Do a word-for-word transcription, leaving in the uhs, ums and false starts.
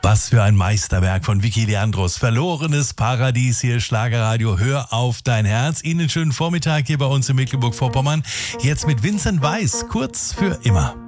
Was für ein Meisterwerk von Vicky Leandros. Verlorenes Paradies hier, Schlagerradio. Hör auf dein Herz. Ihnen schönen Vormittag hier bei uns in Mecklenburg-Vorpommern. Jetzt mit Vincent Weiss, kurz für immer.